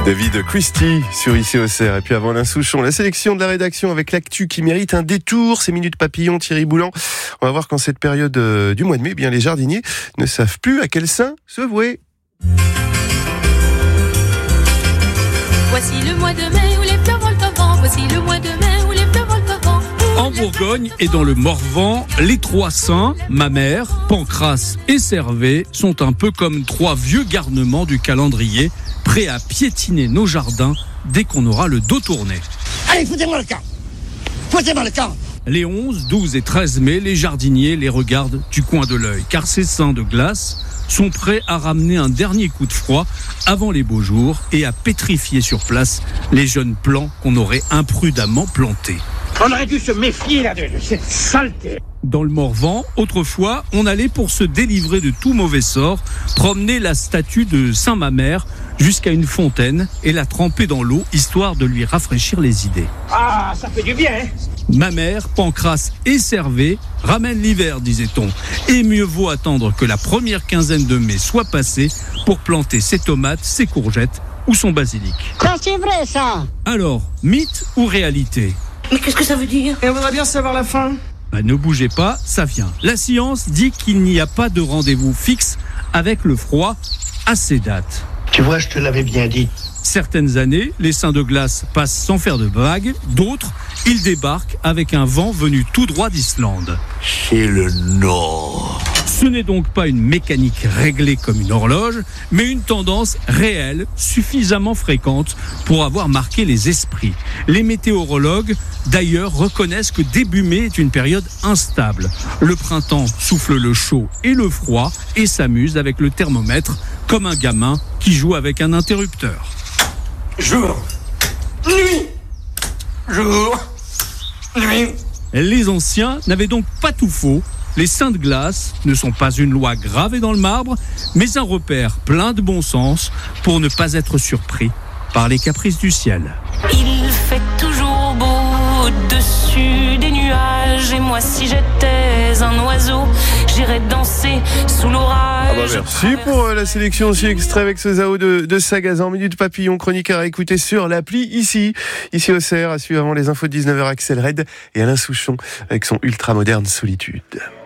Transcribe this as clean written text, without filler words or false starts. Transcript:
David Christie sur Ici Auxerre. Et puis avant Alain Souchon, la sélection de la rédaction avec l'actu qui mérite un détour. C'est Minute Papillon, Thierry Boulan. On va voir qu'en cette période du mois de mai, les jardiniers ne savent plus à quel saint se vouer. Voici le mois de mai où les fleurs volent au vent. Voici le mois de mai où les fleurs volent au vent. En Bourgogne et dans le Morvan, les trois saints, Mamère, Pancrace et Servet, sont un peu comme trois vieux garnements du calendrier, prêts à piétiner nos jardins dès qu'on aura le dos tourné. Allez, foutez-moi le camp. Foutez-moi le camp. Les 11, 12 et 13 mai, les jardiniers les regardent du coin de l'œil, car ces saints de glace sont prêts à ramener un dernier coup de froid avant les beaux jours et à pétrifier sur place les jeunes plants qu'on aurait imprudemment plantés. On aurait dû se méfier là de cette saleté. Dans le Morvan, autrefois, on allait pour se délivrer de tout mauvais sort, promener la statue de Saint Mamère jusqu'à une fontaine et la tremper dans l'eau, histoire de lui rafraîchir les idées. Ah, ça fait du bien, hein. Mamère, Pancrace et Servet ramènent l'hiver, disait-on. Et mieux vaut attendre que la première quinzaine de mai soit passée pour planter ses tomates, ses courgettes ou son basilic. Ça, c'est vrai, ça. Alors, mythe ou réalité ? Mais qu'est-ce que ça veut dire ? Et on voudrait bien savoir la fin. Ne bougez pas, ça vient. La science dit qu'il n'y a pas de rendez-vous fixe avec le froid à ces dates. Tu vois, je te l'avais bien dit. Certaines années, les saints de glace passent sans faire de vagues. D'autres, ils débarquent avec un vent venu tout droit d'Islande. C'est le Nord. Ce n'est donc pas une mécanique réglée comme une horloge, mais une tendance réelle, suffisamment fréquente pour avoir marqué les esprits. Les météorologues, d'ailleurs, reconnaissent que début mai est une période instable. Le printemps souffle le chaud et le froid et s'amuse avec le thermomètre, comme un gamin qui joue avec un interrupteur. Jour, nuit, jour, nuit. Les anciens n'avaient donc pas tout faux. Les saints de glace ne sont pas une loi gravée dans le marbre, mais un repère plein de bon sens pour ne pas être surpris par les caprices du ciel. Il fait toujours beau au-dessus des nuages. Et moi, si j'étais un oiseau, j'irais danser sous l'orage. Merci pour la sélection aussi extrait avec ce Zao de Sagazan. Minute Papillon, chronique à écouter sur l'appli Ici Auxerre. À suivre avant les infos de 19h, Axel Red et Alain Souchon avec son ultra moderne Solitude.